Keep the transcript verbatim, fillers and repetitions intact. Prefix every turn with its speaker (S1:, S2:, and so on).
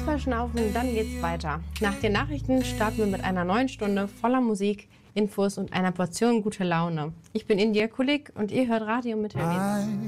S1: verschnaufen, dann geht's weiter. Nach den Nachrichten starten wir mit einer neuen Stunde voller Musik, Infos und einer Portion gute Laune. Ich bin India Kulik und ihr hört Radio Mittelwelt.